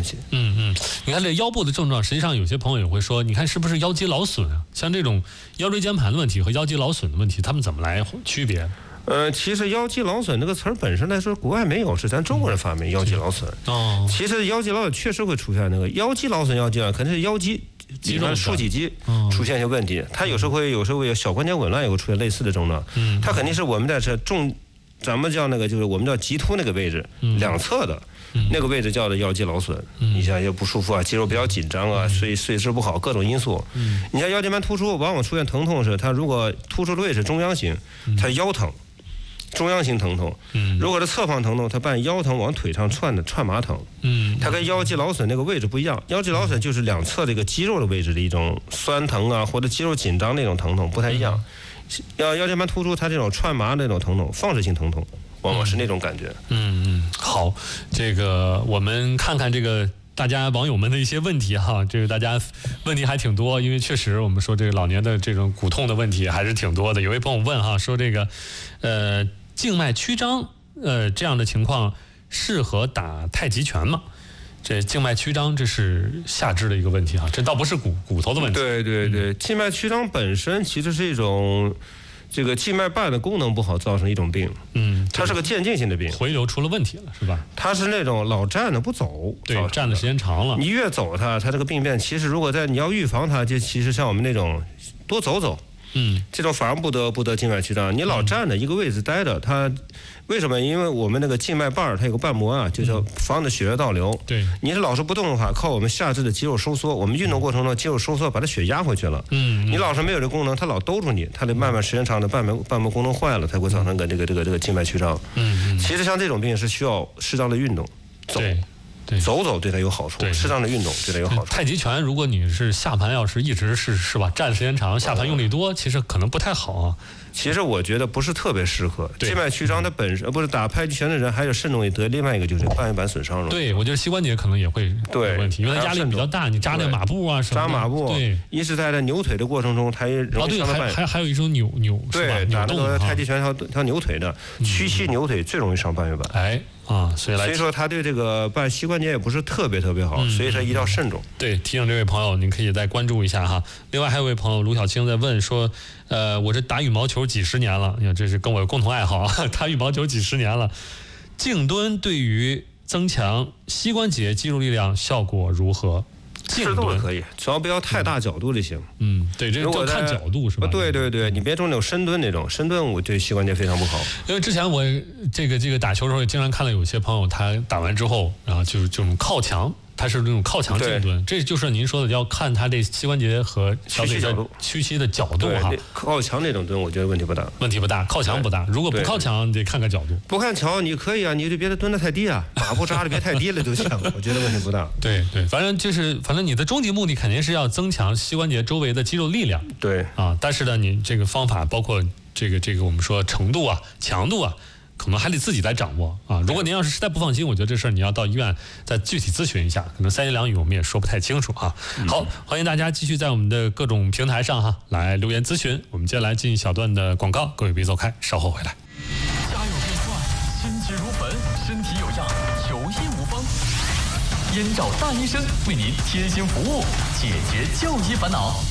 系。 你看这腰部的症状，实际上有些朋友也会说，你看是不是腰肌劳损啊？像这种腰椎间盘的问题和腰肌劳损的问题，他们怎么来区别？ 其实腰肌劳损这个词儿本身来说，国外没有，是咱中国人发明腰肌劳损。其实腰肌劳损确实会出现那个腰肌劳损，肯定是腰肌里面竖脊肌出现一些问题。它有时候会有小关节紊乱，也会出现类似的症状。它肯定是我们在这咱们叫那个就是我们叫棘突那个位置，两侧的。那个位置叫的腰肌劳损，你像也不舒服啊，肌肉比较紧张啊，睡姿不好，各种因素。你像腰间盘突出，往往出现疼痛是它如果突出的位置中央型，它腰疼，中央型疼痛。如果是侧方疼痛，它伴腰疼往腿上串麻疼。它跟腰肌劳损那个位置不一样，腰肌劳损就是两侧这个肌肉的位置的一种酸疼啊，或者肌肉紧张那种疼痛不太一样。腰间盘突出它这种串麻那种疼痛，放射性疼痛。往往是那种感觉。 好，这个我们看看这个大家网友们的一些问题哈，这个大家问题还挺多，因为确实我们说这个老年的这种骨痛的问题还是挺多的。有位朋友问哈，说这个静脉曲张这样的情况适合打太极拳吗？这静脉曲张这是下肢的一个问题哈，这倒不是骨头的问题。 对，静脉曲张本身其实是一种。这个静脉瓣的功能不好造成一种病，它是个渐进性的病， 回流出了问题了，是吧？ 它是那种老站着不走， 对，站的时间长了， 你越走它这个病变，其实如果你要预防它，就其实像我们那种多走走，这种反而不得静脉曲张。你老站着一个位置待着，它为什么？因为我们那个静脉瓣它有个瓣膜啊，就叫防止血液倒流。 对， 你是老是不动的话，靠我们下肢的肌肉收缩，我们运动过程中肌肉收缩把它血压回去了。你老是没有这功能，它老兜住你，它得慢慢时间长的瓣膜功能坏了，才会造成这个静脉曲张。其实像这种病是需要适当的运动，走对它有好处，适当的运动对它有好处。 太极拳，如果你是下盘要是一直是吧，站时间长，下盘用力多，其实可能不太好啊。 其实我觉得不是特别适合静脉曲张，它本身不是打太极拳的人，还有肾容易得另外一个就是半月板损伤。 对，我觉得膝关节可能也会有问题，因为它压力比较大，你扎那个马步啊什么的。 扎马步，对，一是在扭腿的过程中，它也容易伤到半月板。 还有一种扭对，打那个太极拳它扭腿的，屈膝扭腿最容易伤半月板。 所以说它对这个膝关节也不是特别好，所以它一定要慎重。 对，提醒这位朋友，您可以再关注一下哈。另外还有位朋友卢小青在问说，我这打羽毛球几十年了，你看这是跟我有共同爱好啊，打羽毛球几十年了，静蹲对于增强膝关节肌肉力量效果如何？ 适度的可以，只要不要太大角度就行。 对，这就看角度是吧？ 对，你别做那种深蹲那种，深蹲我对膝关节非常不好。 因为之前我这个打球的时候也经常看到有些朋友他打完之后，然后就是这种靠墙。它是那种靠墙静蹲，这就是您说的要看它这膝关节和屈膝的角度哈。 靠墙那种蹲，我觉得问题不大， 靠墙不大。如果不靠墙，你得看看角度。 不看墙你可以啊，你就别蹲得太低啊，马步扎的别太低了就行，我觉得问题不大。 对，反正你的终极目的肯定是要增强膝关节周围的肌肉力量。 对啊，但是呢，你这个方法包括这个我们说程度啊、强度啊。可能还得自己来掌握啊！如果您要是实在不放心，我觉得这事儿你要到医院再具体咨询一下，可能三言两语我们也说不太清楚啊。好，欢迎大家继续在我们的各种平台上来留言咨询。我们接下来进一小段的广告，各位别走开，稍后回来。 家有变坏，心急如焚，身体有恙，求医无方。燕赵大医生为您贴心服务，解决就医烦恼。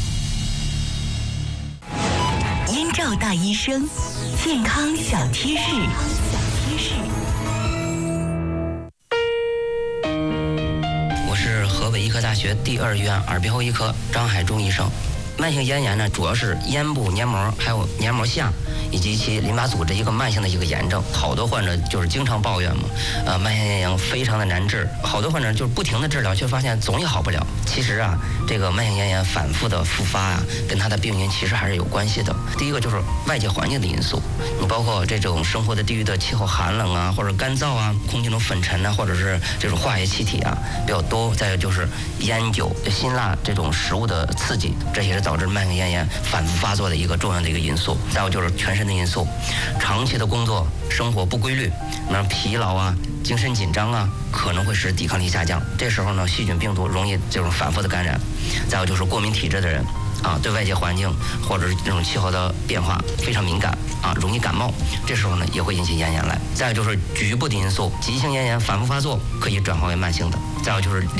燕赵大医生，健康小贴士。 我是河北医科大学第2医院耳鼻喉医科张海忠医生。慢性咽炎呢，主要是咽部黏膜还有黏膜下以及其淋巴组织一个慢性的一个炎症。好多患者就是经常抱怨嘛，慢性咽炎非常的难治，好多患者就是不停的治疗，却发现总也好不了。其实啊，这个慢性咽炎反复的复发啊，跟它的病因其实还是有关系的。第一个就是外界环境的因素，你包括这种生活的地域的气候寒冷啊，或者干燥啊，空气中粉尘啊，或者是这种化学气体啊比较多。再有就是烟酒、辛辣这种食物的刺激，这也是导致慢性咽炎反复发作的一个重要的一个因素。再有就是全身的因素，长期的工作生活不规律，那疲劳啊、精神紧张啊，可能会使抵抗力下降。这时候呢，细菌病毒容易这种反复的感染。再有就是过敏体质的人啊，对外界环境或者是这种气候的变化非常敏感啊，容易感冒，这时候呢也会引起咽炎来。再有就是局部的因素，急性咽炎反复发作可以转化为慢性的。再有就是